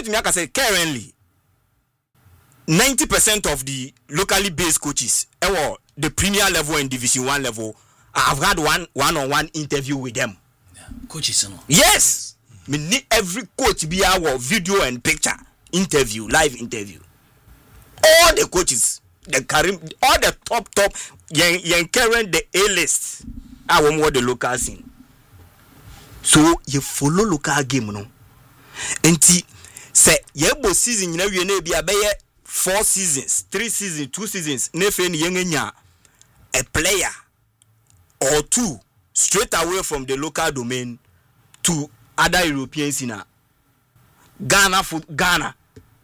me to say currently 90% of the locally based coaches the premier level and division 1 level, I've had one-on-one interview with them. Coaches, no? Yes. Me need every coach be our video and picture interview, live interview. All the coaches, all the top yen current the A-list. I want more the local scene. So you follow local game no. Enti say yebo season you know be abeye 4 seasons, 3 seasons, 2 seasons. Nefe ni yengenya a player or 2 straight away from the local domain to other Europeans in Ghana.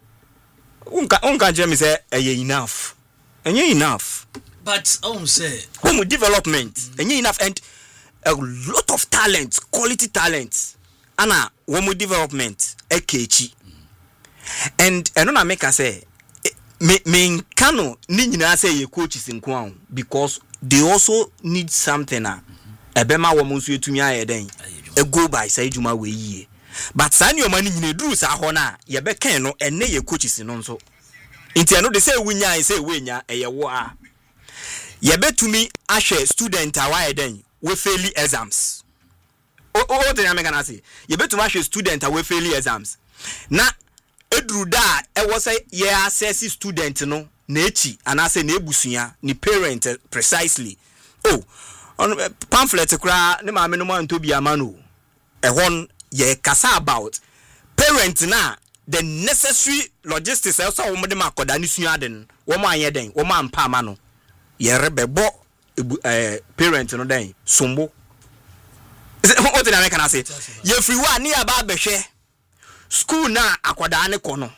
Unka Jeremy say enough. Enough. But say development. Enough and a lot of talents, quality talents. Ana womu development ekechi. And I make us say me kano ni nyina say ye coaches nko because they also need something ebema womu nso etumi aye den e go by say juma we yie. But sani o mani nyina duru sa ho na ye be kan no enne ye coaches no nso. Inti eno de say wunya say wenya eye wo a. Ye betumi ahwe student awaye den we fail exams. O de na gonna say ye betumi ahwe student we fail exams. Na edru da e wo say ye assess student no na echi anase na ebusua ni parent precisely. On pamphlet kra ne ma me no man to bi amano e hon ye kasa about parent na the necessary logistics also wo de makoda ni sua den wo ma anye den wo ma mpa ama no ye rebebo parent no den sombo what did I say ye free one ni aba behwe school na akoda ne kono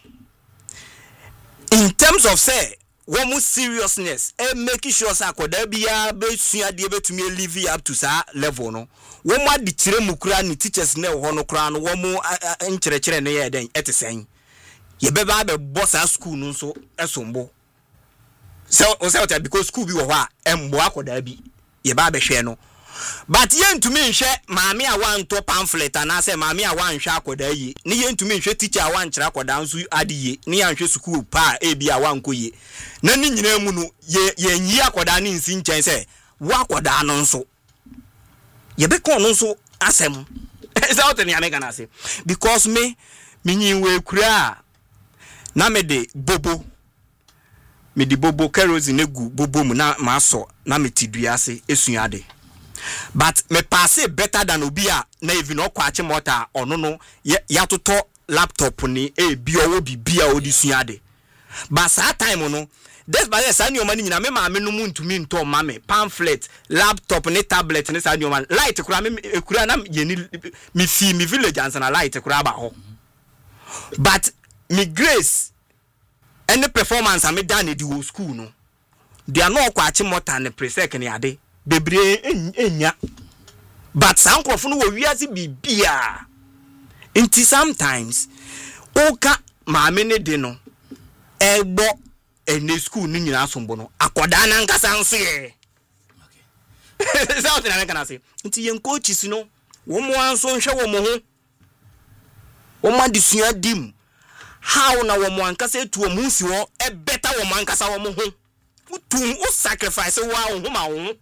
in terms of say womu seriousness and making sure say akoda bia be sua de betumi live up to sa level no womu adi kire mukura ni teachers na ho no kra no womu nkyerɛkyerɛ ne ye den etesen ye beba be boss school no so esombo so because school bi wo ho a embo akoda bi ye ba be hwe no but ye ntumi nhwe maame a wan to pamphlet ana say maame a wan hwe akoda yi ne ye ntumi nhwe teacher a wan kyerɛ akoda nso adiye ne ya nhwe school pa e bi a wan koye na ni nyina mu no ye nyi akoda ne nsi nkyɛn say wo akoda no nso ye be kon no nso asem is out in America na say because me nyin we kura na me de bobo kerosene gu bobo mu na maso na me tidua ase esuade but me pass better than obia na even okwache motor ono no ya toto laptop ni bi owo bibia odi suade but that time no this by the sani o mani nyina me ma me no mu ntumi nto ma me pamphlet laptop ni tablet ni sani o man light kura me kura na yeni mi fi mi village ansana light kura ba ho but me grace any performance am done the whole school no they are not kwache motor ne presec ni ade bebre enya but some crofo no wo wiase bibia inti sometimes oka maame ne de no egbo ene school ni nyina asombo no akoda na nkasa nso ye okay so what na say inti yen coaches no wo mo anso nhwe wo mo ho wo ma disua dim how na wo mo ankasa etu wo mu si wo e better wo mo ankasa wo mo ho utum o sacrifice wo a wo ma wo.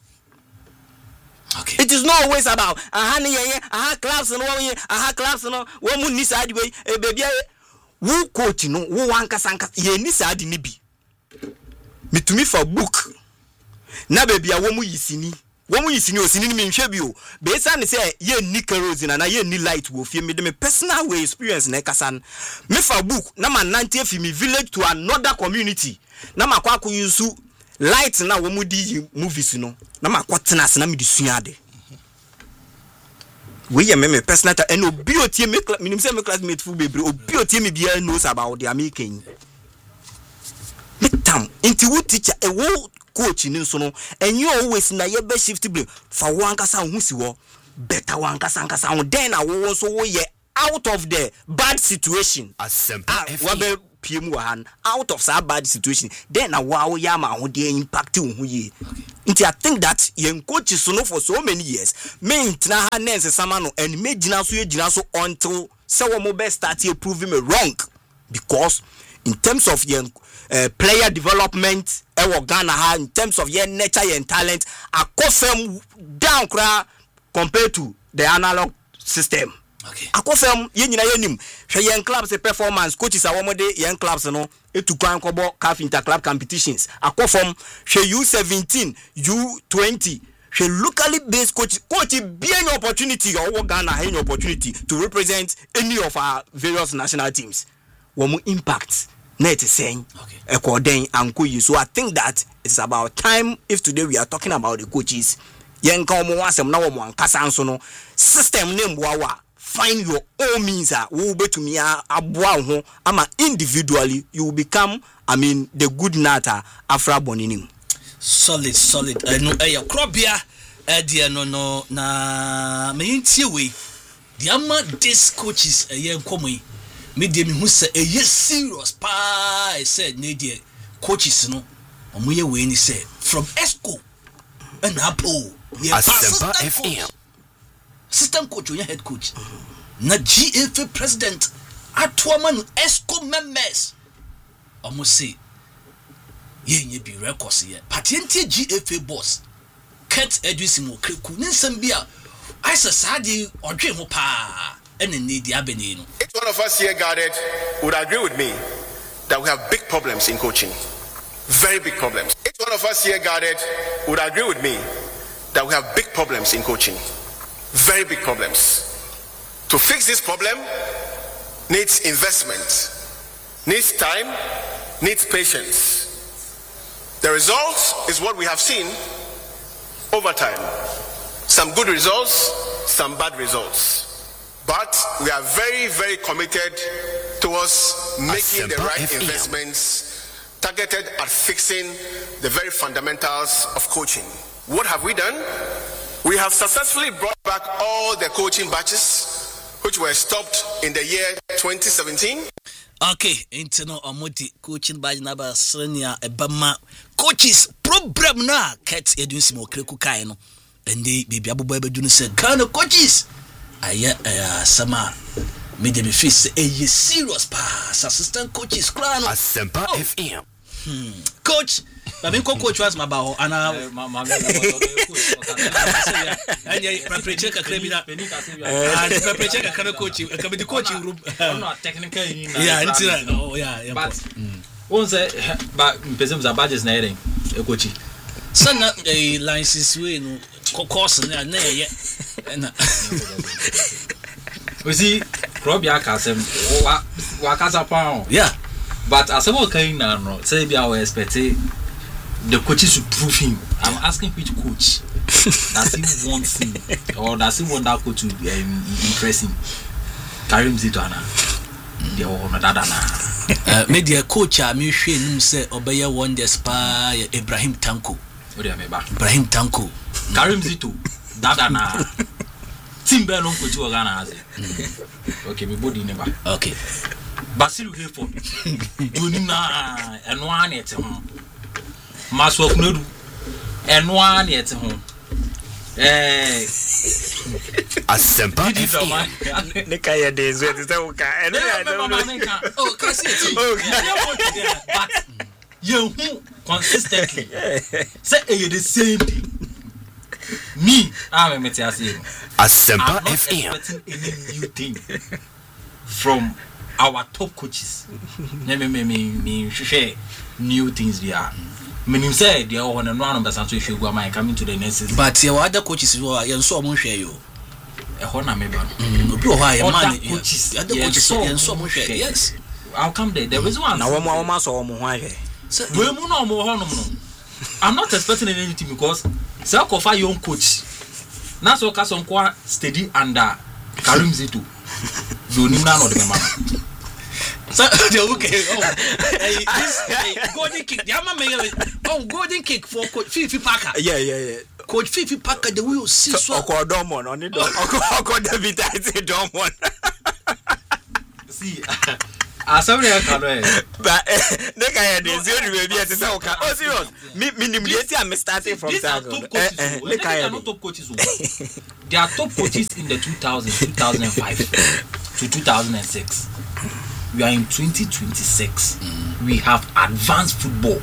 Okay. It is not always about clubs no clubs no wo mu ni side way e baby wo coach no wo wanka sanka ye ni side ni bi mitumi fa book na baby a wo mu yisini osini ni me nhwe bi o be sa ne say ye ni kerosene na ye ni light wo fie me de me personal way experience na kasan me fa book na man nante fi me village to another community na makwa ko yusu light na wo mu di movies no na makotena se na me di suade we ye me personal and obi otie me minim say me classmate fu bebre obi otie me bia knows about the American me tam inti wo teacher e wo coach ni so no and you always na ye be shift blame for one kasa hu si wo better one kasa then na wo so wo ye out of the bad situation what be PM wahan out of that bad situation then na wow yama ho dey impact hu ye nti I think that yen coaches no for so many years me ntina ha nense sama no and me gina so until so we best start here proving me wrong because in terms of young player development Ghana in terms of your nature and talent akofem down compared to the analog system. Okay. Akofem ye nyina yenim hwe yen clubs performance coaches awomode yen clubs no etukwan kobo CAF inter club competitions akofem hwe U17 U20 hwe locally based coach be any opportunity or Ghana any opportunity to represent any of our various national teams womu impact net saying according and so I think that it's about time if today we are talking about the coaches yen ka omo wasem na omo ankasa nso no system name wawa find your own means wo betumi aboa ho ama individually you will become the good nata afra boninim solid no krobia dia no na me ntie we the ama this coaches nkomo me dey me hu say serious pa I said ne dey coaches no omoye we ni say from Esco and Apple Asempa FM system coach or head coach na GFA president atoama no Esco members almost say ye be records here patient GFA boss Kurt Edwin Okreku nsem bia I say sadi odwe ho pa ene ne di abeni no. Each one of us here guarded would agree with me that we have big problems in coaching, very big problems. Each one of us here guarded would agree with me that we have big problems in coaching, very big problems. To fix this problem needs investment, needs time, needs patience. The result is what we have seen over time. Some good results, some bad results. But we are very, very committed towards making the right investments targeted at fixing the very fundamentals of coaching. What have we done? We have successfully brought back all the coaching batches which were stopped in the year 2017. Okay, internal amoti coaching badge number senior ebama coaches problem na Kurt Edwin Okreku kai no and they baby abubo ebedunu say Ghana coaches sama me dey be face serious pass assistant coaches crown Asempa FM coach I mean coach was my baho ana prepare ka kremina prepare ka kana coach ka be the coaching room no technical yeah yeah but on say but person za badges na eren e coach sana license we no course na ye na we see Krobia Kasem wa kasa pa yeah but as about kind no say be our expect the coaches to prove him. I'm asking which coach does he want him or does he want that coach to be impressing Karim Zidane the one that media coach me hwe nim say obeye wonders pa Ibrahim Tanko Ibrahim Tanko Karim Zito dada na Timber no coach wa Ghana has okay me body never okay Basilu Hayford doni na eno an ete ho Maswo Kunedu eno an ete ho Asempa FM ne kaya days we say o ka eno ya oh kasi but you consistently say the same thing me I'm a Asempa FM expecting any new thing from our top coaches. Me share new things we are. Meaning say they are on and one number so if you go my coming to the next season. But your other coaches who are so mo share you. E ho na me ba. Obi o ha e man coaches. Other coaches so mo share. Yes. I'll come there. There is one. Na wo ma so mo ho ahwe. We mu no mo ho no. I'm not expecting anything because say offer your own coach. Na so ka so nko steady under Karim Zito. You nim na no de man. So okay. This golden kick. The ama me golden kick for coach Fifi Parker. Yeah. Coach Fifi Parker the will see so Okodomon on it. David I say Domon. See asabri ka no but the guy dey zero we be at say okay. Oh serious. Me am starting from Sago. The guy are not top coaches. They are top coaches in the 2005. to 2006. We are in 2026. We have advanced football.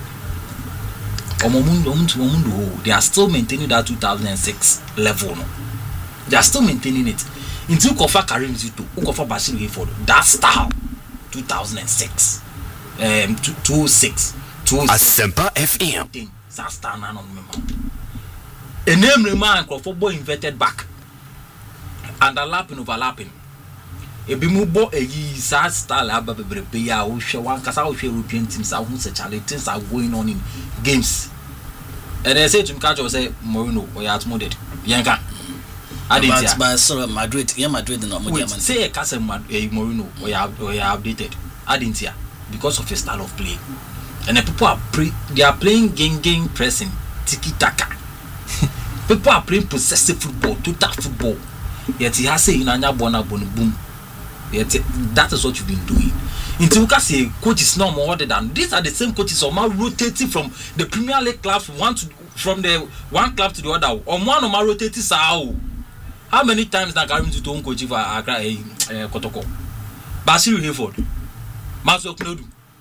They are still maintaining that 2006 level. No? They are still maintaining it. Until Kofa Karim Zito, Kofa Bashir Hayford, that style, 2006, 2006, Asempa FM. That style now on member. A name remain football inverted back, overlapping. A bimubo a sad style ababebeya, who one Casa European teams are who such things are going on in games. And I say to Mkacho say Moreno or Yatmoded, Yanka. But sorry, Madrid, Madrid, and say a Casa Moreno or you updated. I didn't hear because of his style of play. And the people are they are playing gang pressing, tiki taka. People are playing possessive football, total football. Yet he has say in Anya Bona boom. Yet that is what you've been doing. Until you can say coaches no more than these are the same coaches or more rotating from the Premier League clubs from the one club to the other. Or one of my rotating how many times that Karim to own coach for Accra Kotoko? Bashir Hayford, Maso Knodu,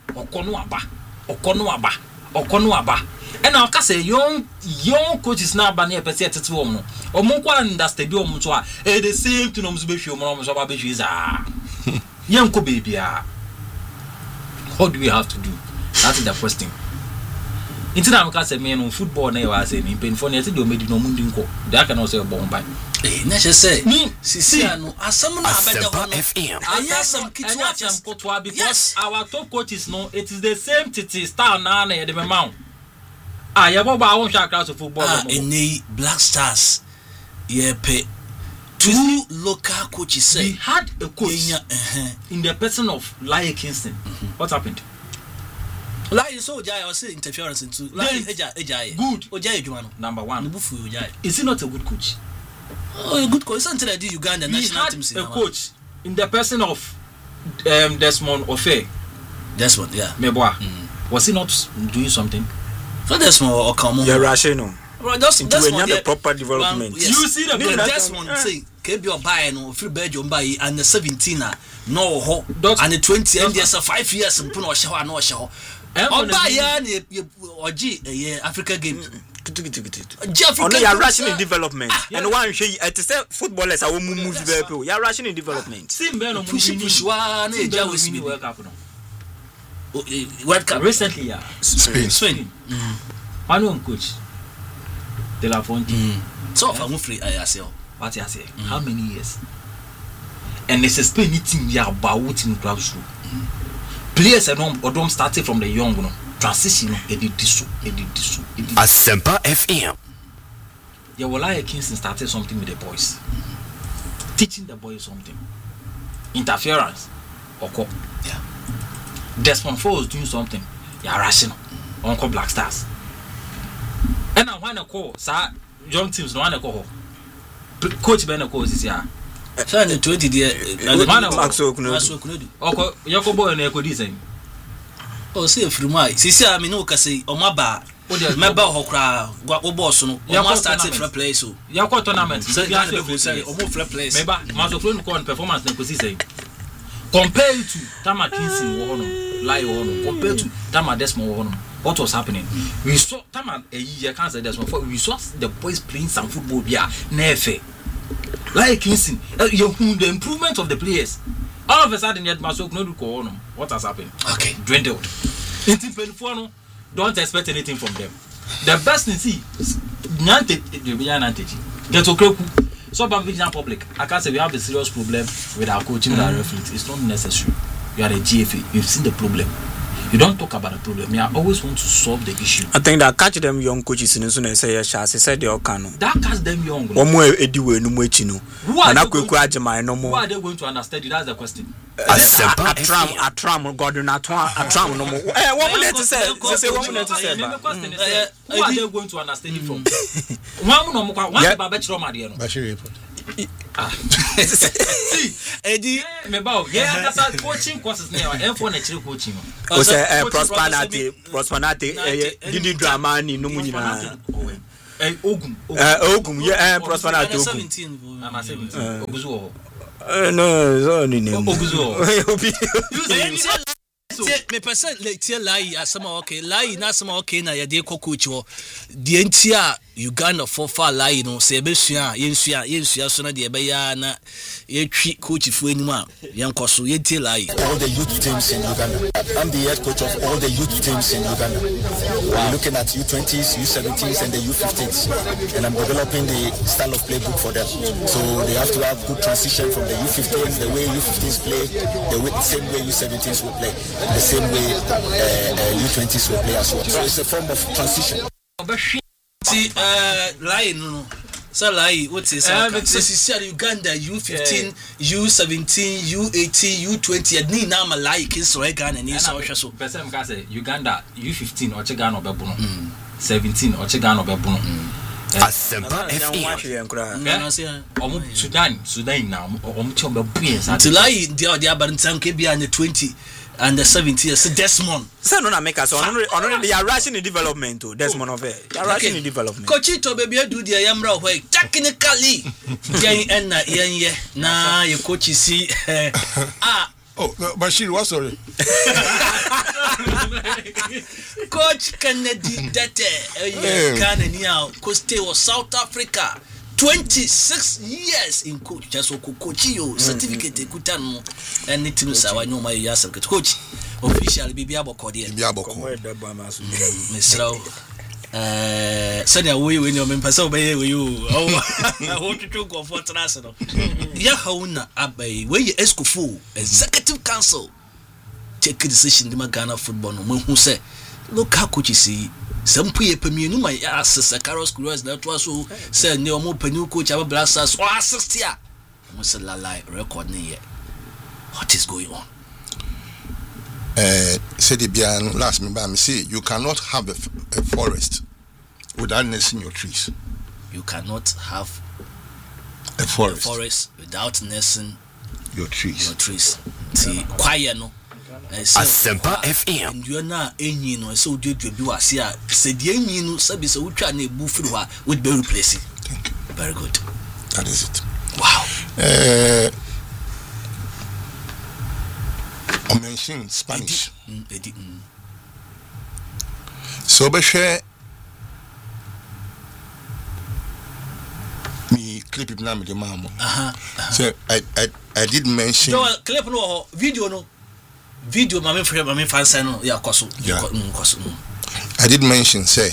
Okonuaba. And I can say young coaches now ban here per se at home. Or Monqua in the stadium so the same to Nomsbishu Moms young baby. What do we have to do? That is the question. Into that because a man on football never was in pain for nothing you made no mundinko. That can also bomb by. Say me see as someone Asempa FM. Because our top coaches know it is the same titi star now the amount. You have about class of football. Any Black Stars, pay 2 local coaches say we had a coach in the person of Laie Kingston. What happened? Laie so Ojai was interference into Ojai. Good. Ojai Number one. Ojai. Is he not a good coach? Oh, a good coach. Until I did Uganda national team. A coach in the person of Desmond Ofe. Desmond, yeah. Meboa. Was he not doing something? So Desmond or come on. You're rushing on. That's the proper development. Yes. You see the Desmond say kebi obaye no free Belgium buy and the 17 no ho That's, and the 20 and there's a 5 years mpo no hye ho no hye ho. Obaye na oji Africa game. Oh, you are rushing in development. And one say at the footballers are move people. You are rushing in development. Sim Ben push wa na eja we see World Cup no. World Cup Recently, yeah. Spain. One coach. De La Fontaine. So far we free ayase. What you say? How many years? And this is Spain team we are about in clubs. Players are not started from the young no. Transition edit this. Asempa FM. Yeah, well, Laie Kingston started something with the boys. Teaching the boys something. Interference. Okay. Yeah. Desmond Foe was doing something. Yeah, rational. Uncle Black Stars. And I want to call, sir, young teams, no one to call. Coach Ben calls this year. So the 20 Maxwell Kunodu. Okay, Yakobo and Eko design. Oh, see if you might. See, I mean, no, say, Omaba. Remember Hokra, what boss, no, you started for play so. Yako tournament, so you have to say, almost for place. Maybe Mazoflon con performance, no, say. Compared to Tama Kingston, Laie Wono, compared to Tama Desmond Wono, what was happening? We saw Tama a year, can't say Desmond, we saw the boys playing some football, yeah, never. Laie Kingston, the improvement of the players. All of a sudden, yet Masok no do corner. What has happened? Okay, dwindled. Don't expect anything from them. The best thing see, get okay. So, Bavarian public, I can't say we have a serious problem with our coaching and our referees. It's not necessary. You are a GFA. You've seen the problem. You don't talk about the problem. You always want to solve the issue. I think that catch them young coaches in soon and say yes, I said they all can. That catch them young. One more ediwe no more chino. Who are they going to understand it? That's the question. A tram, God, not a tram no more. What minute to say? Who are they going to understand it from? One Babachro Madiano. See, Eddie, yeah, that's our coaching courses now. F1 actually coaching. Prosperity, Didi drama, no munina. Ogum, yeah, Prosperity. 17. I'm 17. No, it's only name. Me person tia lie asama okay lie na asama okay na ya de coach wo de ntia Uganda for far lie no se besua yensua so na de be ya na yetwi coach fu anim a yenkoso yentie lie all the youth teams in Uganda. I'm the head coach of all the youth teams in Uganda. We're looking at U20s, U17s and the U15s, and I'm developing the style of play book for them. So they have to have good transition from the U15s, the way U15s play, same way U17s will play, the same way U20s will play as well. So it's a form of transition. See, lie no. So lie, what is Uganda U15, U17, U18, U20. Ni na ma lie kin so Ghana ni so so. Person ka say Uganda U15 o che Ghana obebuno. 17 o che Ghana obebuno. Asempa FM. Sudan na omo che obebu yen. To lie dia abarantan ke bia na 20 and the 70 years Desmond. So no na make us they are rushing in development too. Desmond of it. They are rushing in development. Coachito baby do the yamra where technically yen na yen na your coach see Oh, Bashir, what sorry? Coach Kennedy Dete Ghana Coste was South Africa 26 years in coach just so coach you certificate kutan and it means I know my years coach officially bibi aboko there Mr. Sanya we when you person be you I want to go for international ya hauna abai we eskufu executive council take decision the Ghana football no hu say local coaches see Sampuye Peminu, my ass, Carlos Cruz, that was so said no more Penu coach, our blasters, or 60. Must lie record near. What is going on? Said the Bian last me by me say you cannot have a forest without nursing your trees. You cannot have a forest without nursing your trees. See, quiet no. Asempa FM. And you are not any no so do you are see said ye no sabi so try na bu firi wa would be replacing. Thank you. Very good. That is it. Wow. I mentioned Spanish. So be share me clip it now with the mama. So I did mention no clip no video no video mama fancy no ya kwaso I did mention say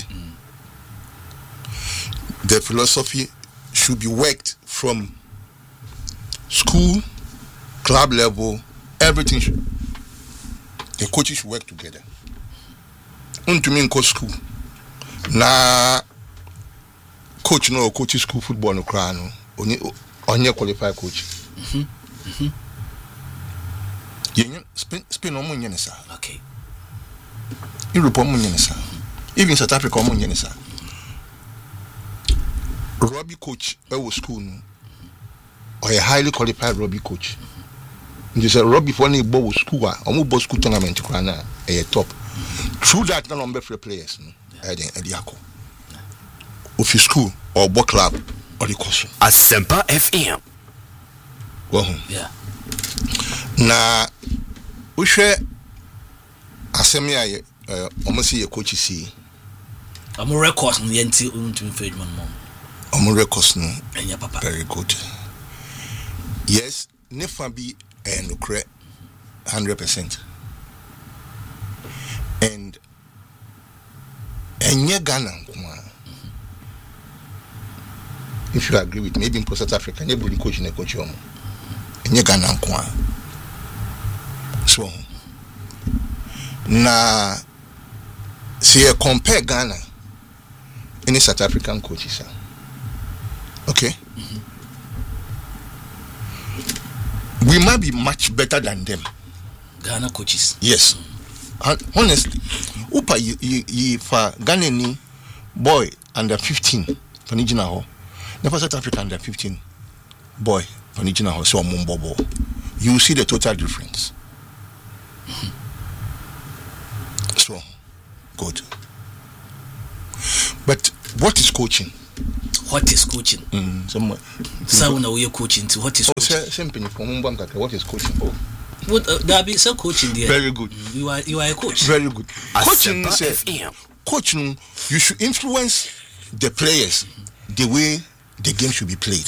the philosophy should be worked from school, club level, everything the coaches should work together. To me in school na coach no coach school football no cry no only qualified coach. Spain omo nyene sa. Okay. Europe omo nyene sa. Even South Africa omo nyene sa. Rugby coach at school no. Or a highly qualified rugby coach. You say rugby for any ball school omo ball school tournament kra na e top. Through that no number for players no. Ediako. Of school or ball club or the course. Asempa FM. Well, yeah. Na uhwe asemi aye omosi ye coach si am records no yenti untu fedman mom am records no enya papa very good. Yes, nefa bi enukre 100%. And enye Ghana kuma. If you agree with me, maybe in South Africa, anybody coach na coach omo. Enye Ghana kuma. So na see compare Ghana any South African coaches, okay? We might be much better than them. Ghana coaches. Yes. Honestly, upa you for Ghana ni boy under 15 for Nijina ho. Never South Africa under 15 boy for Nijina ho so mumbobo. You see the total difference. So good. But what is coaching? what is coaching? Somewhere. So now we are coaching to what is coaching? Simply from what is coaching? What there be some coaching there? Very good. You are a coach. Very good. Coaching Asempa says, FM. coaching, you should influence the players the way the game should be played.